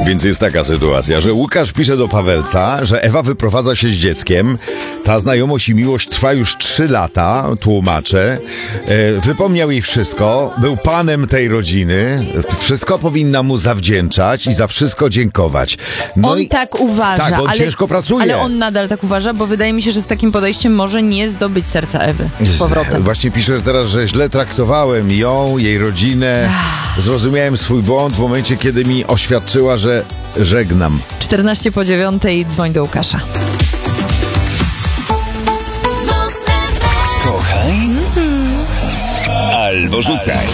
Więc jest taka sytuacja, że Łukasz pisze do Pawelca, że Ewa wyprowadza się z dzieckiem. Ta znajomość i miłość trwa już 3 lata, tłumaczę. Wypomniał jej wszystko, był panem tej rodziny. Wszystko powinna mu zawdzięczać i za wszystko dziękować. No on tak uważa. Tak, on ciężko pracuje. Ale on nadal tak uważa, bo wydaje mi się, że z takim podejściem może nie zdobyć serca Ewy z powrotem. Właśnie pisze teraz, że źle traktowałem ją, jej rodzinę. Zrozumiałem swój błąd w momencie, kiedy mi oświadczyła, że żegnam. 8:45 dzwoń do Łukasza. Kochaj albo rzucaj.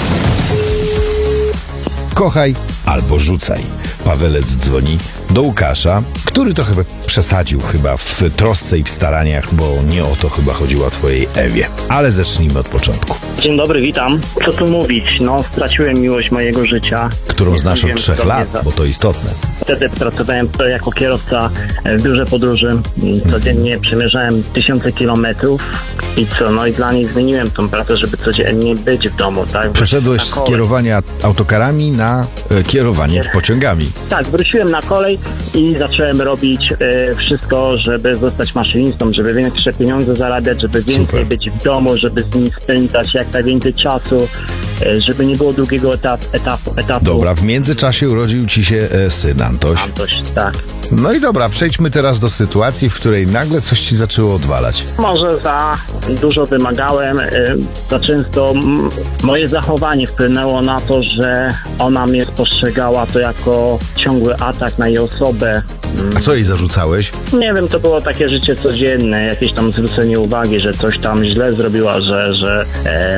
Kochaj albo rzucaj. Pawelec dzwoni do Łukasza, który trochę przesadził chyba w trosce i w staraniach, bo nie o to chyba chodziło twojej Ewie. Ale zacznijmy od początku. Dzień dobry, witam. Co tu mówić? No, straciłem miłość mojego życia. Którą znasz od 3 lat, bo to istotne. Wtedy pracowałem jako kierowca w biurze podróży. Codziennie przemierzałem 1000 kilometrów. I co? No i dla nich zmieniłem tą pracę, żeby codziennie być w domu, tak? Przeszedłeś z kierowania autokarami na kierowanie pociągami. Tak, wróciłem na kolej i zacząłem robić wszystko, żeby zostać maszynistą, żeby większe pieniądze zarabiać, żeby więcej być w domu, żeby z nim spędzać jak najwięcej czasu, żeby nie było długiego etapu. Dobra, w międzyczasie urodził ci się syn Antoś. Antoś, tak. No i dobra, przejdźmy teraz do sytuacji, w której nagle coś ci zaczęło odwalać. Może za dużo wymagałem, za często moje zachowanie wpłynęło na to, że ona mnie postrzegała to jako ciągły atak na jej osobę. A co jej zarzucałeś? Nie wiem, to było takie życie codzienne, jakieś tam zwrócenie uwagi, że coś tam źle zrobiła, że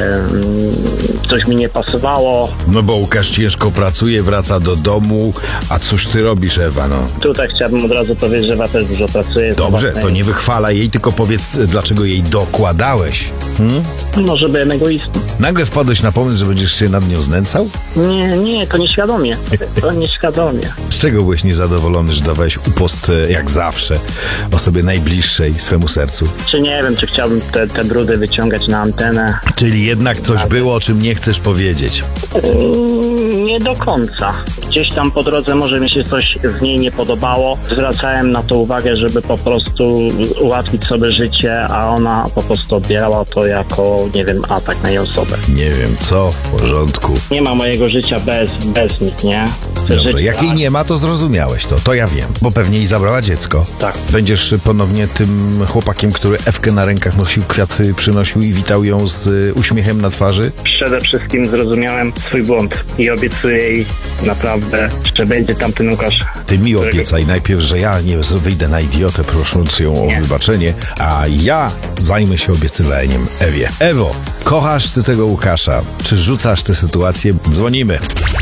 coś mi nie pasowało. No bo Łukasz ciężko pracuje, wraca do domu, a cóż ty robisz, Ewa, no? Tutaj chciałbym od razu powiedzieć, że Ewa też dużo pracuje. Dobrze, to nie wychwalaj jej, tylko powiedz, dlaczego jej dokładałeś. Może byłem egoistą. Nagle wpadłeś na pomysł, że będziesz się nad nią znęcał? Nie, to nieświadomie. To nieświadomie. Z czego byłeś niezadowolony, że dawałeś upost, jak zawsze, osobie najbliższej swemu sercu? Czy nie wiem, czy chciałbym te brudy wyciągać na antenę. Czyli jednak coś było, o czym nie chcesz powiedzieć. Nie do końca. Gdzieś tam po drodze może mi się coś w niej nie podobało. Zwracałem na to uwagę, żeby po prostu ułatwić sobie życie, a ona po prostu odbierała to jako, nie wiem, atak na jej osobę. Nie wiem co, w porządku. Nie ma mojego życia bez nich, nie? Dobrze, jak jej nie ma, to zrozumiałeś to ja wiem, bo pewnie jej zabrała dziecko. Tak. Będziesz ponownie tym chłopakiem, który Ewkę na rękach nosił, kwiaty przynosił i witał ją z uśmiechem na twarzy? Przede wszystkim zrozumiałem swój błąd i obiecuję jej naprawdę, że będzie tamten Łukasz. Ty mi obiecaj najpierw, że ja nie wyjdę na idiotę, prosząc ją o wybaczenie, a ja zajmę się obiecywaniem Ewie. Ewo, kochasz ty tego Łukasza? Czy rzucasz tę sytuację? Dzwonimy.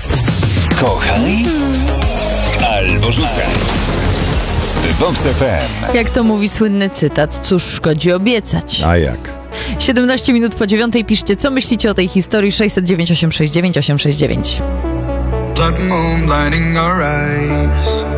Kochaj albo rzucaj. Vox FM. Jak to mówi słynny cytat, cóż szkodzi obiecać. A jak? 8:17 piszcie, co myślicie o tej historii. 609 869 869. Blood moon blinding our eyes.